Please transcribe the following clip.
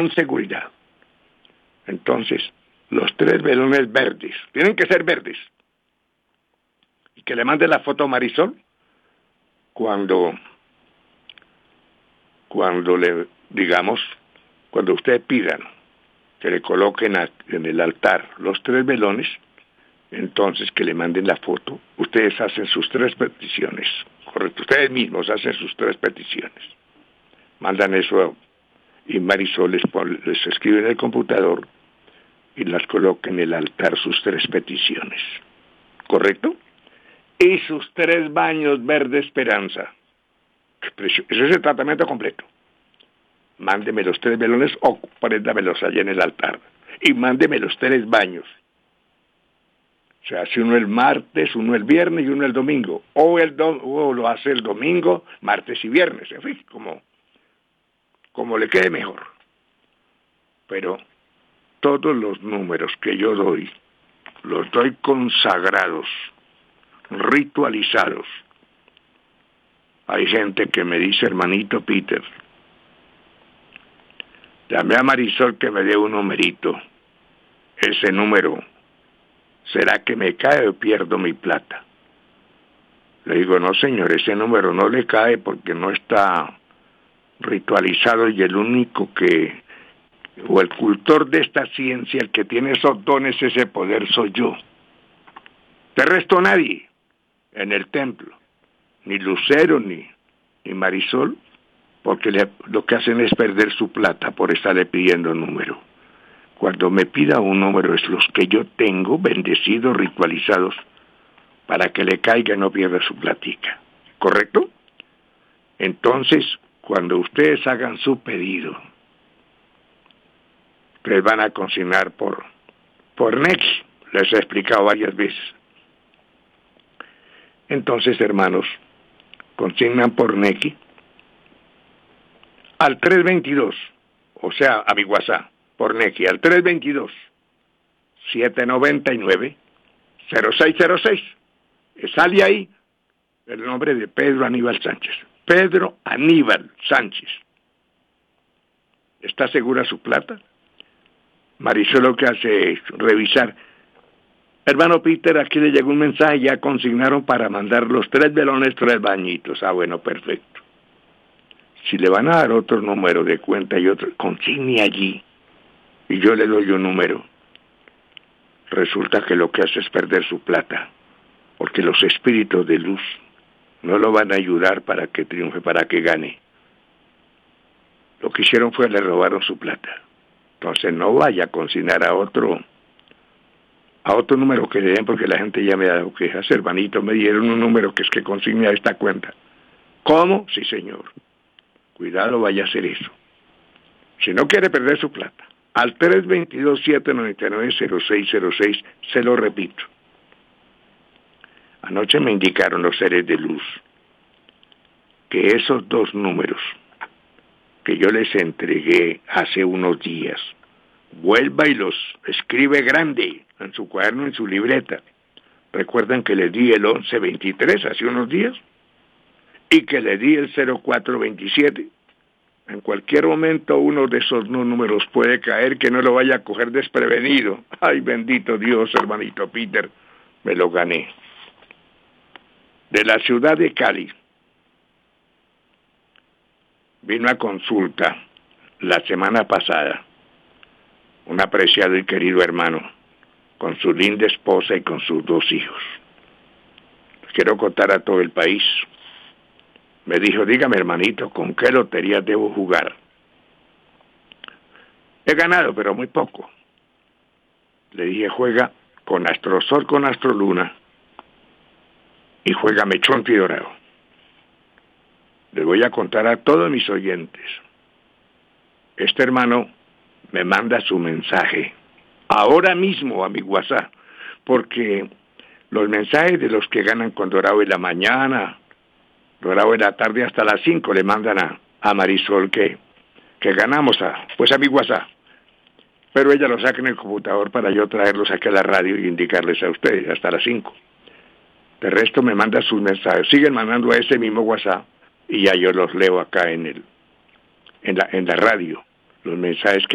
con seguridad. Entonces, los 3 velones verdes, tienen que ser verdes. Y que le mande la foto a Marisol cuando le digamos, cuando ustedes pidan que le coloquen en el altar los 3 velones, entonces que le manden la foto. Ustedes hacen sus 3 peticiones, correcto, ustedes hacen sus 3 peticiones. Mandan eso y Marisol les escribe en el computador y las coloca en el altar sus 3 peticiones, ¿correcto? Y sus 3 baños verde esperanza. Ese es el tratamiento completo. Mándeme los 3 velones o préndamelos allá en el altar. Y mándeme los 3 baños. O sea, hace uno el martes, uno el viernes y uno el domingo. O lo hace el domingo, martes y viernes. En fin, como le quede mejor. Pero todos los números que yo doy, los doy consagrados, ritualizados. Hay gente que me dice, hermanito Peter, llamé a Marisol que me dé un numerito. Ese número, ¿será que me cae o pierdo mi plata? Le digo, no señor, ese número no le cae porque no está ritualizado y el único o el cultor de esta ciencia, el que tiene esos dones, ese poder soy yo. De resto nadie en el templo, ni Lucero ni Marisol, porque lo que hacen es perder su plata por estarle pidiendo número. Cuando me pida un número es los que yo tengo, bendecidos, ritualizados, para que le caiga y no pierda su platica. ¿Correcto? Entonces, cuando ustedes hagan su pedido, les van a consignar por Nequi. Les he explicado varias veces. Entonces, hermanos, consignan por Nequi al 322, o sea, a mi WhatsApp, por Nequi, al 322-799-0606. Sale ahí el nombre de Pedro Aníbal Sánchez. Pedro Aníbal Sánchez. ¿Está segura su plata? Marisol lo que hace es revisar. Hermano Peter, aquí le llegó un mensaje, ya consignaron para mandar los 3 velones, 3 bañitos. Ah, bueno, perfecto. Si le van a dar otro número de cuenta y otro, consigne allí, y yo le doy un número. Resulta que lo que hace es perder su plata, porque los espíritus de luz no lo van a ayudar para que triunfe, para que gane. Lo que hicieron fue le robaron su plata. Entonces no vaya a consignar a otro número que le den, porque la gente ya me ha dado quejas. Hermanito, me dieron un número que es que consigne a esta cuenta. ¿Cómo? Sí, señor. Cuidado, vaya a hacer eso. Si no quiere perder su plata, al 322-799-0606, se lo repito. Anoche me indicaron los seres de luz que esos 2 números que yo les entregué hace unos días, vuelva y los escribe grande en su cuaderno, en su libreta. Recuerdan que le di el 1123 hace unos días y que le di el 0427. En cualquier momento uno de esos números puede caer, que no lo vaya a coger desprevenido. Ay, bendito Dios, hermanito Peter, me lo gané. De la ciudad de Cali vino a consulta la semana pasada un apreciado y querido hermano con su linda esposa y con sus 2 hijos. Quiero contar a todo el país. Me dijo, dígame hermanito, ¿con qué lotería debo jugar? He ganado, pero muy poco. Le dije, juega con Astrosol, con Astroluna, y juega Mechonte y Dorado. Les voy a contar a todos mis oyentes. Este hermano me manda su mensaje ahora mismo a mi WhatsApp, porque los mensajes de los que ganan con Dorado en la mañana, Dorado en la tarde hasta las 5, le mandan a Marisol que ganamos a mi WhatsApp. Pero ella lo saca en el computador para yo traerlos aquí a la radio y indicarles a ustedes hasta las 5. De resto me manda sus mensajes. Siguen mandando a ese mismo WhatsApp y ya yo los leo acá en la radio. Los mensajes que